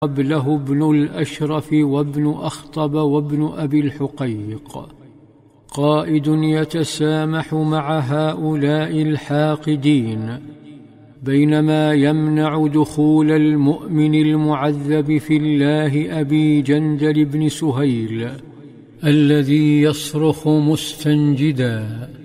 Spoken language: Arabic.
قبله ابن الأشرف وابن أخطب وابن أبي الحقيق، قائد يتسامح مع هؤلاء الحاقدين، بينما يمنع دخول المؤمن المعذب في الله أبي جندل بن سهيل الذي يصرخ مستنجدا: